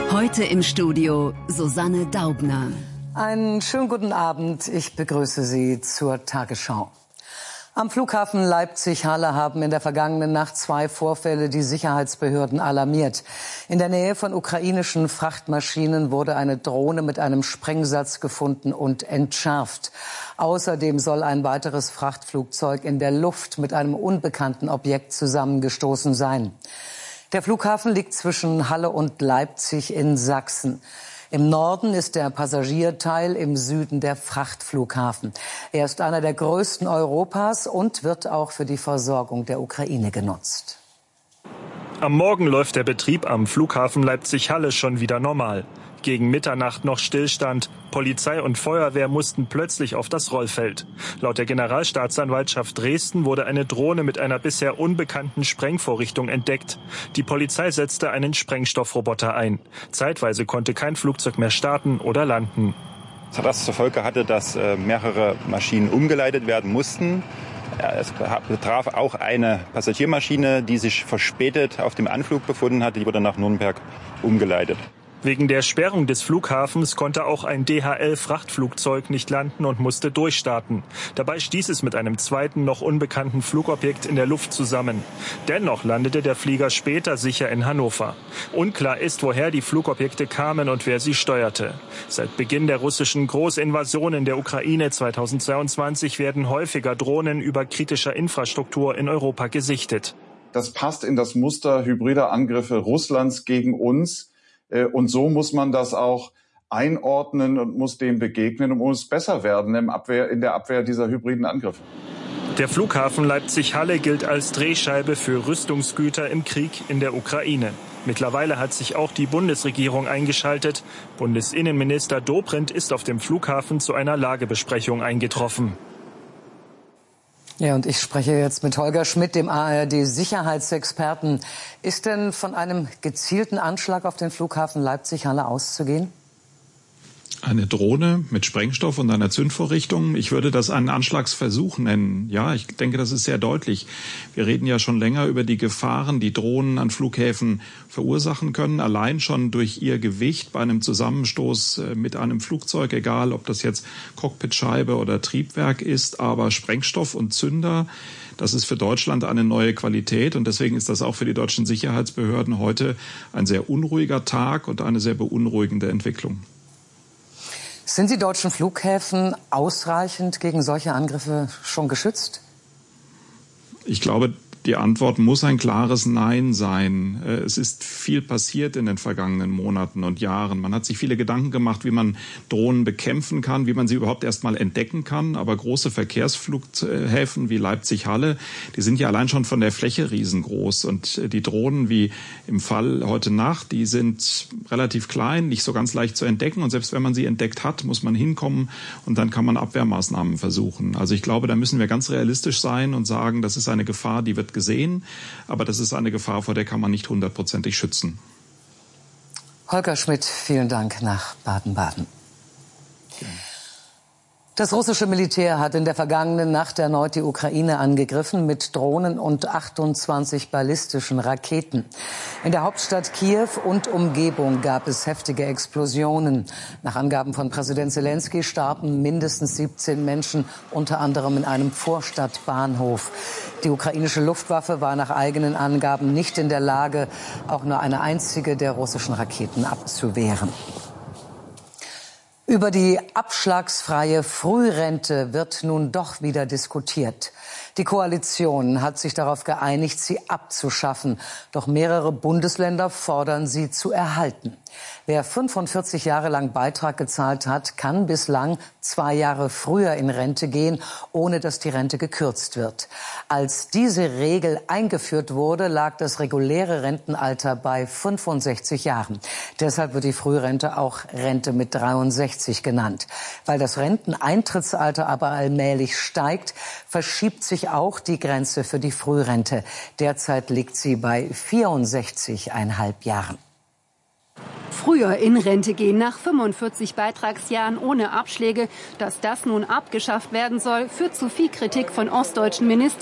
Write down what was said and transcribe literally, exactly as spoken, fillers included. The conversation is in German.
Heute im Studio Susanne Daubner. Einen schönen guten Abend. Ich begrüße Sie zur Tagesschau. Am Flughafen Leipzig-Halle haben in der vergangenen Nacht zwei Vorfälle die Sicherheitsbehörden alarmiert. In der Nähe von ukrainischen Frachtmaschinen wurde eine Drohne mit einem Sprengsatz gefunden und entschärft. Außerdem soll ein weiteres Frachtflugzeug in der Luft mit einem unbekannten Objekt zusammengestoßen sein. Der Flughafen liegt zwischen Halle und Leipzig in Sachsen. Im Norden ist der Passagierteil, im Süden der Frachtflughafen. Er ist einer der größten Europas und wird auch für die Versorgung der Ukraine genutzt. Am Morgen läuft der Betrieb am Flughafen Leipzig-Halle schon wieder normal. Gegen Mitternacht noch Stillstand. Polizei und Feuerwehr mussten plötzlich auf das Rollfeld. Laut der Generalstaatsanwaltschaft Dresden wurde eine Drohne mit einer bisher unbekannten Sprengvorrichtung entdeckt. Die Polizei setzte einen Sprengstoffroboter ein. Zeitweise konnte kein Flugzeug mehr starten oder landen. Was zur Folge hatte, dass mehrere Maschinen umgeleitet werden mussten. Es betraf auch eine Passagiermaschine, die sich verspätet auf dem Anflug befunden hatte. Die wurde nach Nürnberg umgeleitet. Wegen der Sperrung des Flughafens konnte auch ein D H L-Frachtflugzeug nicht landen und musste durchstarten. Dabei stieß es mit einem zweiten, noch unbekannten Flugobjekt in der Luft zusammen. Dennoch landete der Flieger später sicher in Hannover. Unklar ist, woher die Flugobjekte kamen und wer sie steuerte. Seit Beginn der russischen Großinvasion in der Ukraine zweitausendzweiundzwanzig werden häufiger Drohnen über kritischer Infrastruktur in Europa gesichtet. Das passt in das Muster hybrider Angriffe Russlands gegen uns. Und so muss man das auch einordnen und muss dem begegnen und muss besser werden im Abwehr, in der Abwehr dieser hybriden Angriffe. Der Flughafen Leipzig-Halle gilt als Drehscheibe für Rüstungsgüter im Krieg in der Ukraine. Mittlerweile hat sich auch die Bundesregierung eingeschaltet. Bundesinnenminister Dobrindt ist auf dem Flughafen zu einer Lagebesprechung eingetroffen. Ja, und ich spreche jetzt mit Holger Schmidt, dem A R D-Sicherheitsexperten. Ist denn von einem gezielten Anschlag auf den Flughafen Leipzig-Halle auszugehen? Eine Drohne mit Sprengstoff und einer Zündvorrichtung. Ich würde das einen Anschlagsversuch nennen. Ja, ich denke, das ist sehr deutlich. Wir reden ja schon länger über die Gefahren, die Drohnen an Flughäfen verursachen können. Allein schon durch ihr Gewicht bei einem Zusammenstoß mit einem Flugzeug, egal ob das jetzt Cockpitscheibe oder Triebwerk ist, aber Sprengstoff und Zünder, das ist für Deutschland eine neue Qualität und deswegen ist das auch für die deutschen Sicherheitsbehörden heute ein sehr unruhiger Tag und eine sehr beunruhigende Entwicklung. Sind die deutschen Flughäfen ausreichend gegen solche Angriffe schon geschützt? Ich glaube, die Antwort muss ein klares Nein sein. Es ist viel passiert in den vergangenen Monaten und Jahren. Man hat sich viele Gedanken gemacht, wie man Drohnen bekämpfen kann, wie man sie überhaupt erst mal entdecken kann. Aber große Verkehrsflughäfen wie Leipzig-Halle, die sind ja allein schon von der Fläche riesengroß. Und die Drohnen wie im Fall heute Nacht, die sind relativ klein, nicht so ganz leicht zu entdecken. Und selbst wenn man sie entdeckt hat, muss man hinkommen und dann kann man Abwehrmaßnahmen versuchen. Also ich glaube, da müssen wir ganz realistisch sein und sagen, das ist eine Gefahr, die wird gesehen, aber das ist eine Gefahr, vor der kann man nicht hundertprozentig schützen. Holger Schmidt, vielen Dank nach Baden-Baden. Ja. Das russische Militär hat in der vergangenen Nacht erneut die Ukraine angegriffen mit Drohnen und achtundzwanzig ballistischen Raketen. In der Hauptstadt Kiew und Umgebung gab es heftige Explosionen. Nach Angaben von Präsident Zelensky starben mindestens siebzehn Menschen, unter anderem in einem Vorstadtbahnhof. Die ukrainische Luftwaffe war nach eigenen Angaben nicht in der Lage, auch nur eine einzige der russischen Raketen abzuwehren. Über die abschlagsfreie Frührente wird nun doch wieder diskutiert. Die Koalition hat sich darauf geeinigt, sie abzuschaffen. Doch mehrere Bundesländer fordern sie zu erhalten. Wer fünfundvierzig Jahre lang Beitrag gezahlt hat, kann bislang zwei Jahre früher in Rente gehen, ohne dass die Rente gekürzt wird. Als diese Regel eingeführt wurde, lag das reguläre Rentenalter bei fünfundsechzig Jahren. Deshalb wird die Frührente auch Rente mit dreiundsechzig genannt. Weil das Renteneintrittsalter aber allmählich steigt, verschiebt sich auch die Grenze für die Frührente. Derzeit liegt sie bei vierundsechzig Komma fünf Jahren. Früher in Rente gehen nach fünfundvierzig Beitragsjahren ohne Abschläge. Dass das nun abgeschafft werden soll, führt zu viel Kritik von ostdeutschen Ministern.